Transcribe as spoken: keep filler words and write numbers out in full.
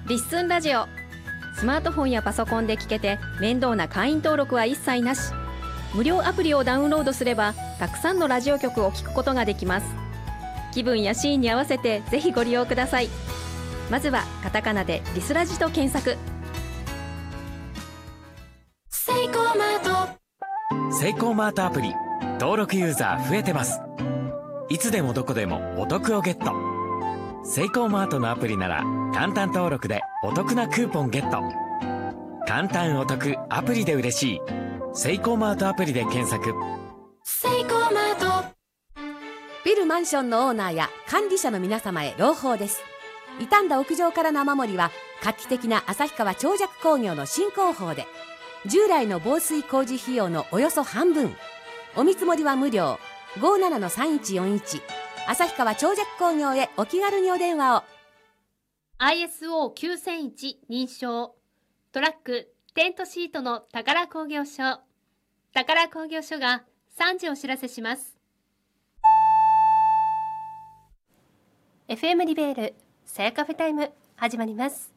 リッスンラジオ。スマートフォンやパソコンで聞けて面倒な会員登録は一切なし。無料アプリをダウンロードすればたくさんのラジオ局を聞くことができます。気分やシーンに合わせてぜひご利用ください。まずはカタカナでリスラジと検索。 セイコーマート。 セイコーマートアプリ登録ユーザー増えてます。いつでもどこでもお得をゲット。セイコーマートのアプリなら簡単登録でお得なクーポンゲット。簡単お得アプリで嬉しい。セイコーマートアプリで検索。 セイコーマート。 ビルマンションのオーナーや管理者の皆様へ朗報です。傷んだ屋上からの雨漏りは画期的な旭川長尺工業の新工法で、従来の防水工事費用のおよそ半分。お見積もりは無料。 ごーななのさんいちよんいち 旭川長尺工業へお気軽にお電話を。 アイエスオーきゅうせんいち 認証トラックテントシートの宝工業所。宝工業所がさんじお知らせします。 エフエム リベールさやカフェタイム始まります。